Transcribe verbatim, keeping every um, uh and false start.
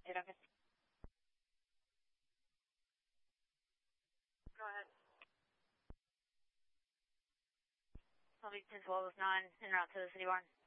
Hey, Duncan. Go ahead. I'll be ten twelve nine, en route to the city barn.